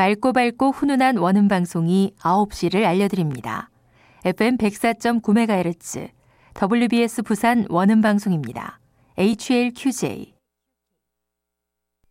맑고 밝고 훈훈한 원음 방송이 9시를 알려드립니다. FM 104.9MHz WBS 부산 원음 방송입니다. HLQJ